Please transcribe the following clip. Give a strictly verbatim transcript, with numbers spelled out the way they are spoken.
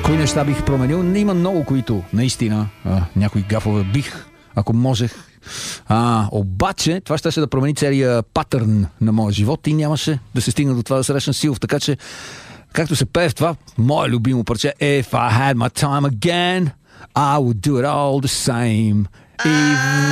Кои неща бих променил? Има много, които наистина а, някои гафове бих, ако можех. А, обаче, това ще да промени целия патърн на моя живот и нямаше да се стигна до това да срещна Силов. Така че, както се пее в това, мое любимо парче If I had my time again, I would do it all the same. Even